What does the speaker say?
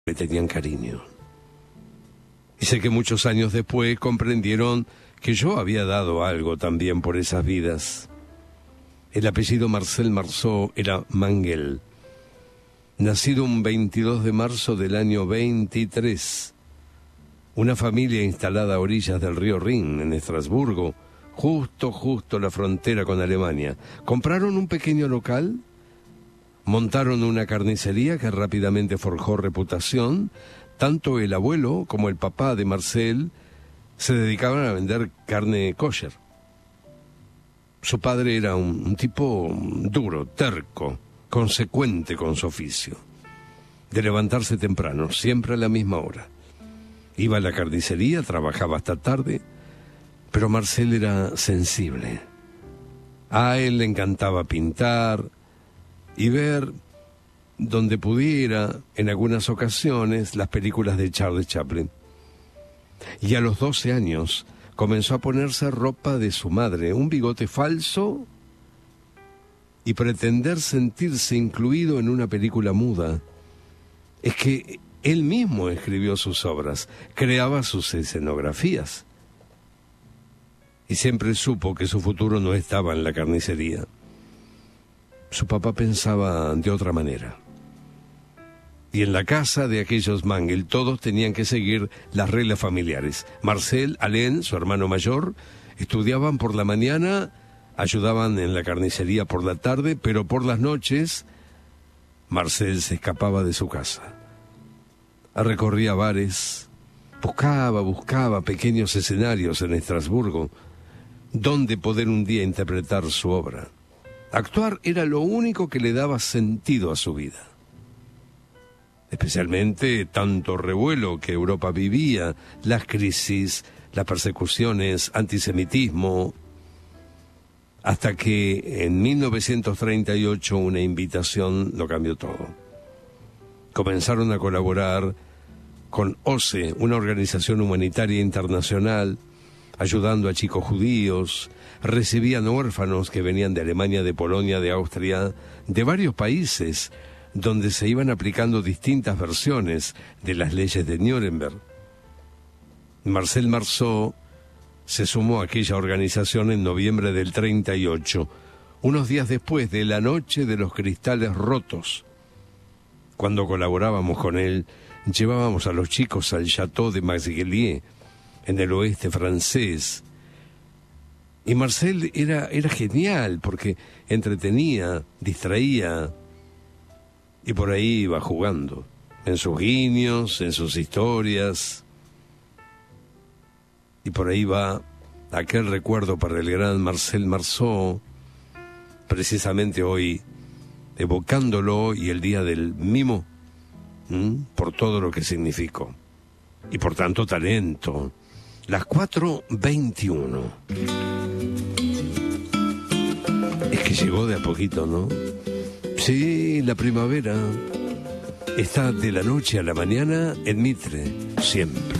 le tenían cariño. Y sé que muchos años después comprendieron que yo había dado algo también por esas vidas. El apellido Marcel Marceau era Mangel, nacido un 22 de marzo del año 23. Una familia instalada a orillas del río Rin, en Estrasburgo, justo la frontera con Alemania. Compraron un pequeño local, montaron una carnicería que rápidamente forjó reputación. Tanto el abuelo como el papá de Marcel se dedicaban a vender carne kosher. Su padre era un tipo duro, terco, consecuente con su oficio, de levantarse temprano, siempre a la misma hora. Iba a la carnicería, trabajaba hasta tarde, pero Marcel era sensible. A él le encantaba pintar y ver, donde pudiera, en algunas ocasiones, las películas de Charles Chaplin. Y a los 12 años comenzó a ponerse ropa de su madre, un bigote falso, y pretender sentirse incluido en una película muda. Es que él mismo escribió sus obras, creaba sus escenografías. Y siempre supo que su futuro no estaba en la carnicería. Su papá pensaba de otra manera. Y en la casa de aquellos Mangel todos tenían que seguir las reglas familiares. Marcel, Alain, su hermano mayor, estudiaban por la mañana, ayudaban en la carnicería por la tarde, pero por las noches Marcel se escapaba de su casa. Recorría bares, buscaba pequeños escenarios en Estrasburgo, donde poder un día interpretar su obra. Actuar era lo único que le daba sentido a su vida. Especialmente tanto revuelo que Europa vivía, las crisis, las persecuciones, antisemitismo, hasta que en 1938 una invitación lo cambió todo. Comenzaron a colaborar con OSE, una organización humanitaria internacional, ayudando a chicos judíos. Recibían órfanos que venían de Alemania, de Polonia, de Austria, de varios países, donde se iban aplicando distintas versiones de las leyes de Nuremberg. Marcel Marceau se sumó a aquella organización en noviembre del 38, unos días después de la Noche de los Cristales Rotos. Cuando colaborábamos con él, llevábamos a los chicos al Château de Margelier, en el oeste francés. Y Marcel era genial, porque entretenía, distraía, y por ahí iba jugando, en sus guiños, en sus historias. Y por ahí va aquel recuerdo para el gran Marcel Marceau, precisamente hoy, evocándolo y el día del mimo, por todo lo que significó. Y por tanto talento. Las 4:21. Es que llegó de a poquito, ¿no? Sí, la primavera está de la noche a la mañana en Mitre, siempre.